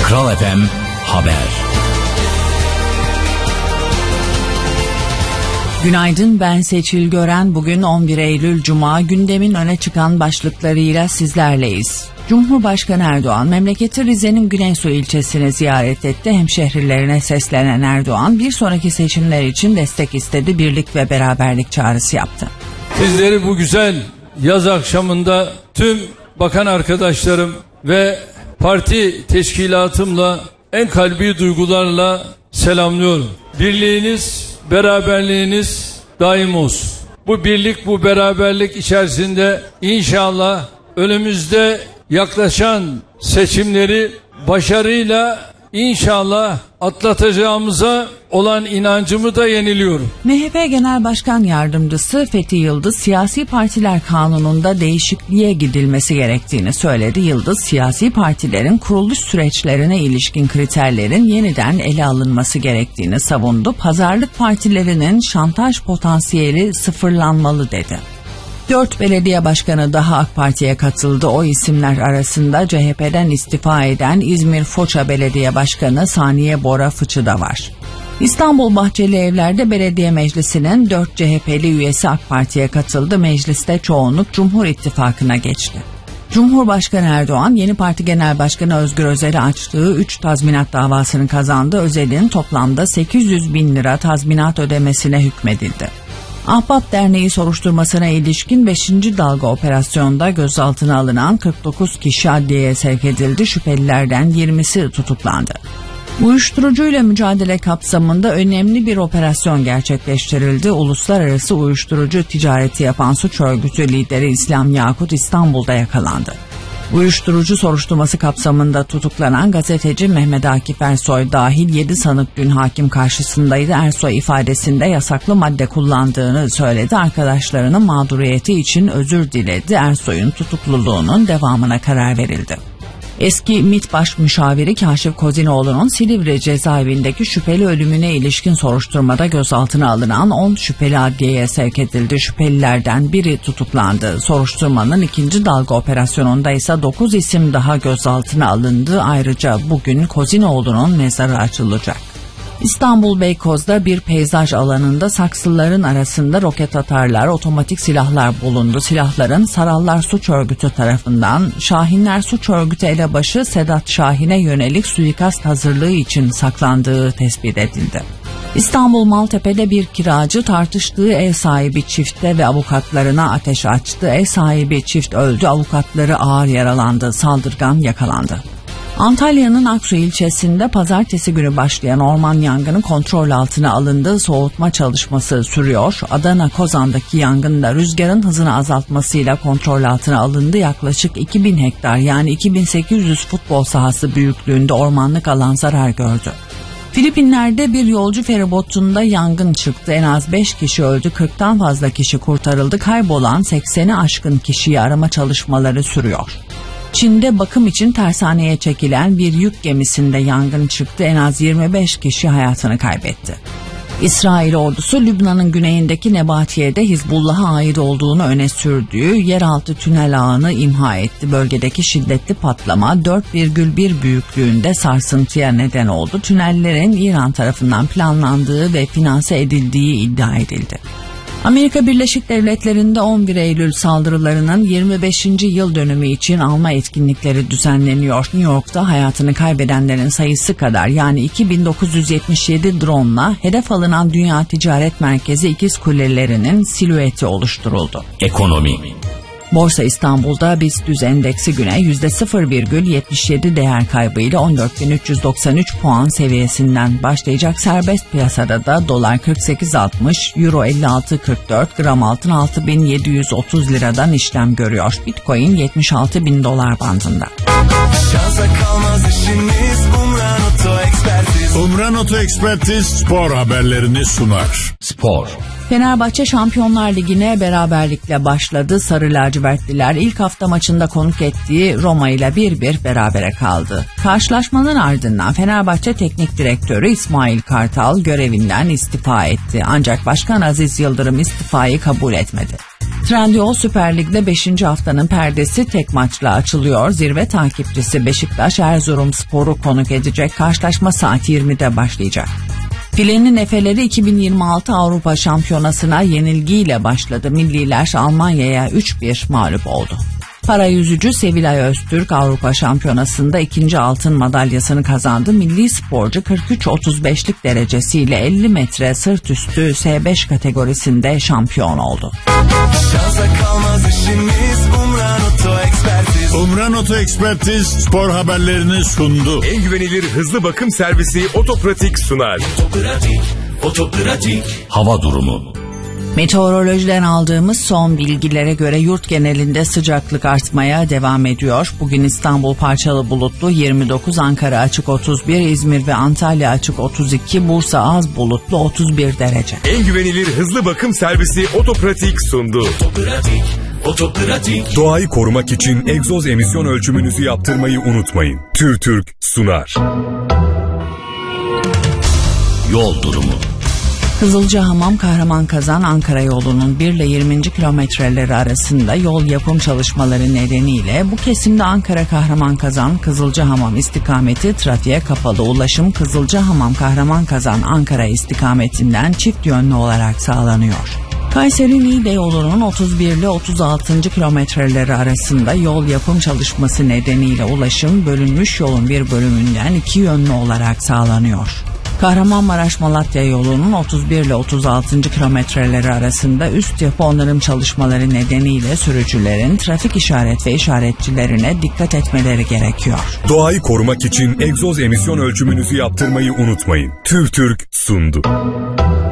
Kral FM Haber. Günaydın, ben Seçil Gören. Bugün 11 Eylül Cuma, gündemin öne çıkan başlıklarıyla sizlerleyiz. Cumhurbaşkanı Erdoğan memleketi Rize'nin Güneysu ilçesini ziyaret etti. Hemşehrilerine seslenen Erdoğan bir sonraki seçimler için destek istedi, birlik ve beraberlik çağrısı yaptı. Sizleri bu güzel yaz akşamında tüm bakan arkadaşlarım ve parti teşkilatımla en kalbi duygularla selamlıyorum. Birliğiniz, beraberliğiniz daim olsun. Bu birlik, bu beraberlik içerisinde inşallah önümüzde yaklaşan seçimleri başarıyla inşallah atlatacağımıza olan inancımı da yeniliyorum. MHP Genel Başkan Yardımcısı Fethi Yıldız, siyasi partiler kanununda değişikliğe gidilmesi gerektiğini söyledi. Yıldız, siyasi partilerin kuruluş süreçlerine ilişkin kriterlerin yeniden ele alınması gerektiğini savundu. Pazarlık partilerinin şantaj potansiyeli sıfırlanmalı dedi. 4 belediye başkanı daha AK Parti'ye katıldı. O isimler arasında CHP'den istifa eden İzmir Foça Belediye Başkanı Saniye Bora Fıçı da var. İstanbul Bahçelievler'de belediye meclisinin 4 CHP'li üyesi AK Parti'ye katıldı. Mecliste çoğunluk Cumhur İttifakı'na geçti. Cumhurbaşkanı Erdoğan, yeni parti genel başkanı Özgür Özel'e açtığı 3 tazminat davasını kazandı. Özel'in toplamda 800 bin lira tazminat ödemesine hükmedildi. Ahbap Derneği soruşturmasına ilişkin 5. dalga operasyonda gözaltına alınan 49 kişi adliyeye sevk edildi. Şüphelilerden 20'si tutuklandı. Uyuşturucuyla mücadele kapsamında önemli bir operasyon gerçekleştirildi. Uluslararası uyuşturucu ticareti yapan suç örgütü lideri İslam Yakut İstanbul'da yakalandı. Uyuşturucu soruşturması kapsamında tutuklanan gazeteci Mehmet Akif Ersoy dahil 7 sanık dün hakim karşısındaydı. Ersoy ifadesinde yasaklı madde kullandığını söyledi. Arkadaşlarının mağduriyeti için özür diledi. Ersoy'un tutukluluğunun devamına karar verildi. Eski MİT Baş Müşaviri Kaşif Kozinoğlu'nun Silivri cezaevindeki şüpheli ölümüne ilişkin soruşturmada gözaltına alınan 10 şüpheli adliyeye sevk edildi. Şüphelilerden biri tutuklandı. Soruşturmanın 2. dalga operasyonunda ise 9 isim daha gözaltına alındı. Ayrıca bugün Kozinoğlu'nun mezarı açılacak. İstanbul Beykoz'da bir peyzaj alanında saksıların arasında roket atarlar, otomatik silahlar bulundu. Silahların Sarallar Suç Örgütü tarafından Şahinler Suç Örgütü elebaşı Sedat Şahin'e yönelik suikast hazırlığı için saklandığı tespit edildi. İstanbul Maltepe'de bir kiracı tartıştığı ev sahibi çifte ve avukatlarına ateş açtı. Ev sahibi çift öldü, avukatları ağır yaralandı, saldırgan yakalandı. Antalya'nın Aksu ilçesinde pazartesi günü başlayan orman yangını kontrol altına alındı. Soğutma çalışması sürüyor. Adana Kozan'daki yangında rüzgarın hızını azaltmasıyla kontrol altına alındı. Yaklaşık 2000 hektar yani 2800 futbol sahası büyüklüğünde ormanlık alan zarar gördü. Filipinler'de bir yolcu feribotunda yangın çıktı. En az 5 kişi öldü, 40'tan fazla kişi kurtarıldı. Kaybolan 80'i aşkın kişiyi arama çalışmaları sürüyor. Çin'de bakım için tersaneye çekilen bir yük gemisinde yangın çıktı. En az 25 kişi hayatını kaybetti. İsrail ordusu Lübnan'ın güneyindeki Nebatiye'de Hizbullah'a ait olduğunu öne sürdüğü yeraltı tünel ağını imha etti. Bölgedeki şiddetli patlama 4,1 büyüklüğünde sarsıntıya neden oldu. Tünellerin İran tarafından planlandığı ve finanse edildiği iddia edildi. Amerika Birleşik Devletleri'nde 11 Eylül saldırılarının 25. yıl dönümü için anma etkinlikleri düzenleniyor. New York'ta hayatını kaybedenlerin sayısı kadar yani 2977 drone'la hedef alınan Dünya Ticaret Merkezi İkizkulelerinin silüeti oluşturuldu. Ekonomi. Borsa İstanbul'da BIST endeksi güne %0,77 değer kaybıyla 14.393 puan seviyesinden başlayacak. Serbest piyasada da dolar 48.60, euro 56.44, gram altın 6.730 liradan işlem görüyor. Bitcoin 76.000 dolar bandında. Şansa kalmaz işiniz, Umran Oto Ekspertiz. Umran Oto Ekspertiz spor haberlerini sunar. Spor. Fenerbahçe Şampiyonlar Ligi'ne beraberlikle başladı. Sarı lacivertliler ilk hafta maçında konuk ettiği Roma ile 1-1 berabere kaldı. Karşılaşmanın ardından Fenerbahçe Teknik Direktörü İsmail Kartal görevinden istifa etti. Ancak Başkan Aziz Yıldırım istifayı kabul etmedi. Trendyol Süper Lig'de 5. haftanın perdesi tek maçla açılıyor. Zirve takipçisi Beşiktaş Erzurumspor'u konuk edecek. Karşılaşma saat 20'de başlayacak. Filenin Efeleri 2026 Avrupa Şampiyonası'na yenilgiyle başladı. Milliler Almanya'ya 3-1 mağlup oldu. Parayüzücü Sevilay Öztürk Avrupa Şampiyonası'nda 2. altın madalyasını kazandı. Milli sporcu 43-35'lik derecesiyle 50 metre sırt üstü S5 kategorisinde şampiyon oldu. Şansa kalmaz işimiz Umran Oto Ekspertiz. Umran Oto Ekspertiz spor haberlerini sundu. En güvenilir hızlı bakım servisi Otopratik sunar. Otopratik. Hava durumu. Meteorolojiden aldığımız son bilgilere göre yurt genelinde sıcaklık artmaya devam ediyor. Bugün İstanbul parçalı bulutlu 29, Ankara açık 31, İzmir ve Antalya açık 32, Bursa az bulutlu 31 derece. En güvenilir hızlı bakım servisi Otopratik sundu. Otopratik. Doğayı korumak için egzoz emisyon ölçümünüzü yaptırmayı unutmayın. TÜRTÜRK sunar. Yol durumu. Kızılcahamam Kahramanmaraş Ankara yolunun 1 ile 20. kilometreleri arasında yol yapım çalışmaları nedeniyle bu kesimde Ankara Kahramanmaraş Kızılcahamam istikameti trafiğe kapalı. Ulaşım Kızılcahamam Kahramanmaraş Ankara istikametinden çift yönlü olarak sağlanıyor. Kayseri-Niğde yolunun 31 ile 36. kilometreleri arasında yol yapım çalışması nedeniyle ulaşım bölünmüş yolun bir bölümünden 2 yönlü olarak sağlanıyor. Kahramanmaraş-Malatya yolunun 31 ile 36. kilometreleri arasında üst yapı onarım çalışmaları nedeniyle sürücülerin trafik işaret ve işaretçilerine dikkat etmeleri gerekiyor. Doğayı korumak için egzoz emisyon ölçümünüzü yaptırmayı unutmayın. TÜRTÜRK sundu.